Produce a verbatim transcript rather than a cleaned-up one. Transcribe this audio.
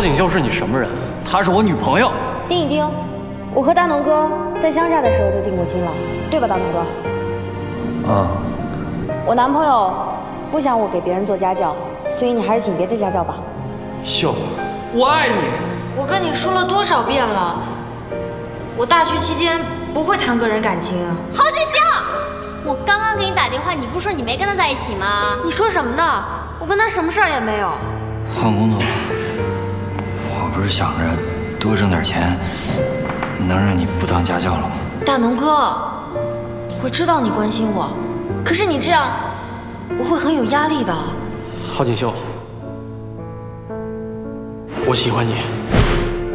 锦绣是你什么人？ 她是我女朋友。 丁一丁，我和大农哥在乡下的时候就定过亲了，对吧，大农哥？ 啊。 我男朋友不想我给别人做家教，所以你还是请别的家教吧。 秀，我爱你。 我跟你说了多少遍了，我大学期间不会谈个人感情啊。 郝锦绣，我刚刚给你打电话，你不是说你没跟他在一起吗？ 你说什么呢？我跟他什么事儿也没有。 换工作，我不是想着多挣点钱，能让你不当家教了吗？ 大农哥，我知道你关心我，可是你这样，我会很有压力的。 郝锦绣，我喜欢你。